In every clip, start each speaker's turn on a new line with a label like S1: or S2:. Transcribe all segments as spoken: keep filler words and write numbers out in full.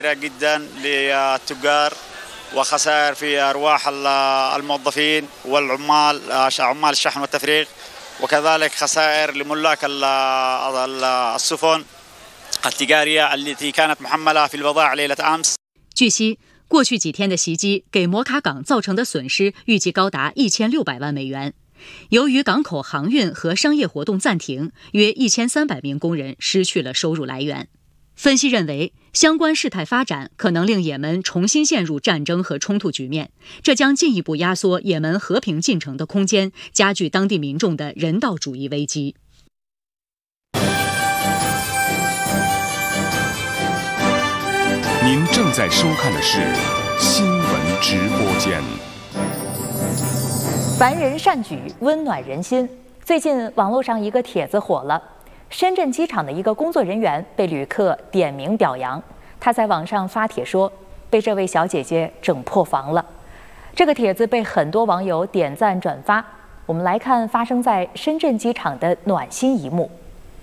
S1: جدا للتجار وخسائر في أرواح الموظفين والعمال عمال الشحن والتفريغ وكذلك خسائر لملاك السفن التجارية التي كانت محملة في البضائع ليلة أمس。
S2: 据悉，过去几天的袭击给摩卡港造成的损失预计高达一千六百万美元。由于港口航运和商业活动暂停，约一千三百名工人失去了收入来源。分析认为，相关事态发展可能令也门重新陷入战争和冲突局面，这将进一步压缩也门和平进程的空间，加剧当地民众的人道主义危机。
S3: 您正在收看的是新闻直播间。
S4: 凡人善举，温暖人心。最近网络上一个帖子火了。深圳机场的一个工作人员被旅客点名表扬，他在网上发帖说被这位小姐姐整破防了。这个帖子被很多网友点赞转发。我们来看发生在深圳机场的暖心一幕。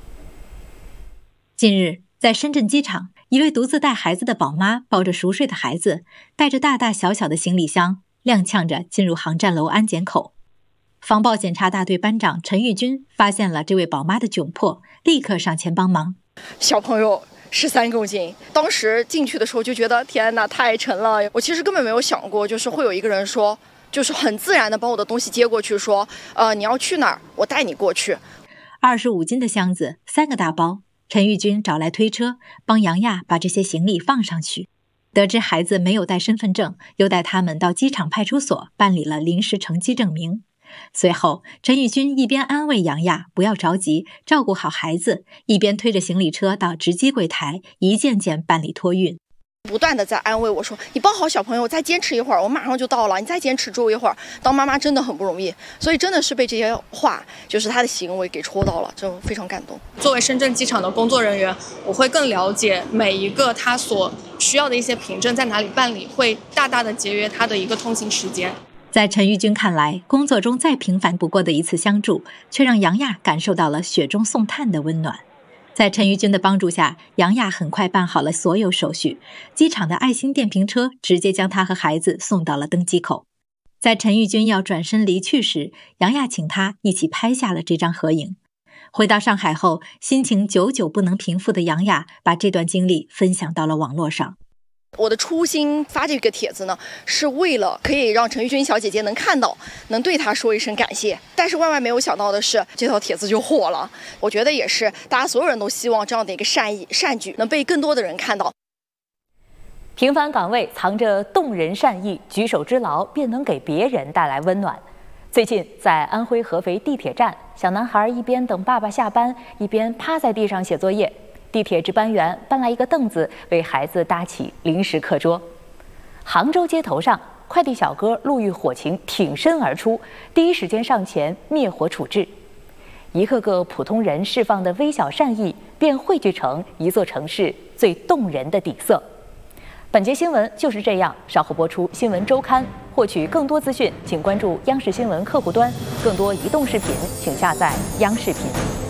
S5: 近日，在深圳机场，一位独自带孩子的宝妈抱着熟睡的孩子，带着大大小小的行李箱，踉跄着进入航站楼安检口。防暴检查大队班长陈玉军发现了这位宝妈的窘迫，立刻上前帮忙。
S6: 小朋友十三公斤，当时进去的时候就觉得天哪，太沉了。我其实根本没有想过，就是会有一个人说，就是很自然的把我的东西接过去，说，呃，你要去哪儿，我带你过去。
S5: 二十五斤的箱子，三个大包，陈玉军找来推车，帮杨亚把这些行李放上去。得知孩子没有带身份证，又带他们到机场派出所办理了临时乘机证明。随后，陈玉军一边安慰杨亚不要着急，照顾好孩子，一边推着行李车到值机柜台，一件件办理托运。
S6: 不断的在安慰我说，你抱好小朋友，再坚持一会儿，我马上就到了，你再坚持住一会儿。当妈妈真的很不容易，所以真的是被这些话，就是他的行为给戳到了，就非常感动。
S7: 作为深圳机场的工作人员，我会更了解每一个他所需要的一些凭证在哪里办理，会大大的节约他的一个通行时间。
S5: 在陈玉军看来，工作中再平凡不过的一次相助，却让杨亚感受到了雪中送炭的温暖。在陈玉军的帮助下，杨亚很快办好了所有手续，机场的爱心电瓶车直接将他和孩子送到了登机口。在陈玉军要转身离去时，杨亚请他一起拍下了这张合影。回到上海后，心情久久不能平复的杨亚把这段经历分享到了网络上。
S6: 我的初心发这个帖子呢，是为了可以让陈玉军小姐姐能看到，能对她说一声感谢。但是万万没有想到的是，这条帖子就火了。我觉得也是，大家所有人都希望这样的一个善意善举能被更多的人看到。
S4: 平凡岗位藏着动人善意，举手之劳便能给别人带来温暖。最近在安徽合肥地铁站，小男孩一边等爸爸下班，一边趴在地上写作业。地铁值班员搬来一个凳子，为孩子搭起临时课桌。杭州街头上，快递小哥路遇火情，挺身而出，第一时间上前灭火处置。一个个普通人释放的微小善意，便汇聚成一座城市最动人的底色。本节新闻就是这样，稍后播出《新闻周刊》。获取更多资讯，请关注央视新闻客户端。更多移动视频，请下载央视频。